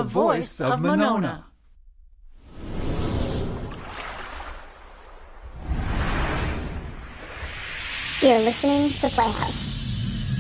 the voice of Monona. You're listening to Playhouse.